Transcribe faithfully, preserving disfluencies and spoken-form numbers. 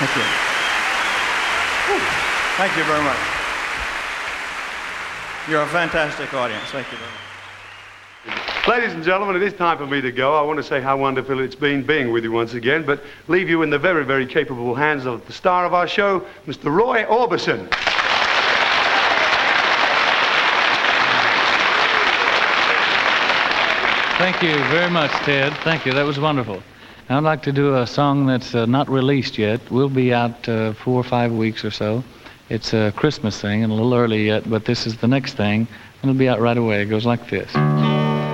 Thank you. Thank you very much. You're a fantastic audience. Thank you very much. Ladies and gentlemen, it is time for me to go. I want to say how wonderful it's been being with you once again, but leave you in the very, very capable hands of the star of our show, Mister Roy Orbison. Thank you very much, Ted. Thank you. That was wonderful. I'd like to do a song that's uh, not released yet. We'll be out uh, four or five weeks or so. It's a Christmas thing and a little early yet, but this is the next thing, and it'll be out right away. It goes like this.